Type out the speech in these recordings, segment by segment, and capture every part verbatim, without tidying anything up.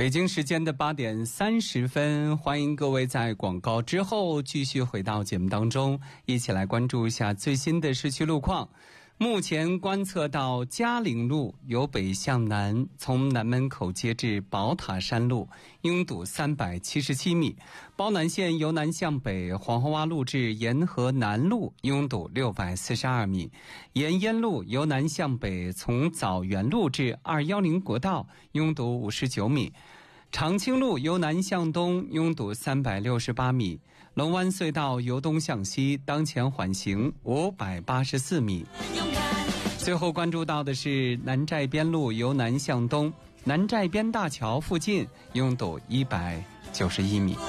北京时间的八点三十分，欢迎各位在广告之后继续回到节目当中，一起来关注一下最新的市区路况。目前观测到嘉陵路由北向南，从南门口街至宝塔山路拥堵三百七十七米；包南线由南向北，黄河洼路至沿河南路拥堵六百四十二米；沿烟路由南向北，从枣园路至二一零国道拥堵五十九米；长青路由南向东拥堵三百六十八米；龙湾隧道由东向西当前缓行五百八十四米。最后关注到的是南寨边路由南向东，南寨边大桥附近拥堵一百九十一米。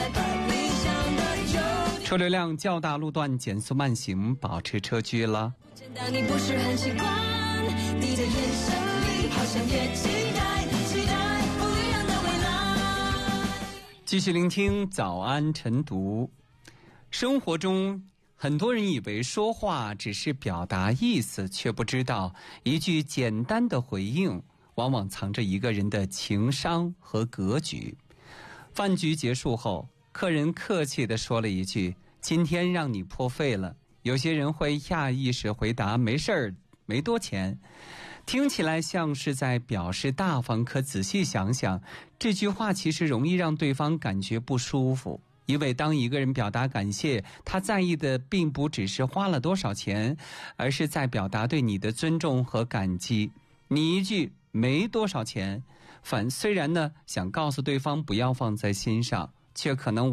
车流量较大路段减速慢行，保持车距了。你不是很习惯你的眼神里好像也期待期待不一样的未来。继续聆听早安晨读。生活中很多人以为说话只是表达意思，却不知道一句简单的回应往往藏着一个人的情商和格局。饭局结束后，客人客气地说了一句：“今天让你破费了。”有些人会下意识回答：“没事儿，没多钱。”听起来像是在表示大方，可仔细想想，这句话其实容易让对方感觉不舒服。因为当一个人表达感谢，他在意的并不只是花了多少钱，而是在表达对你的尊重和感激。你一句没多少钱，反虽然呢想告诉对方不要放在心上，却可能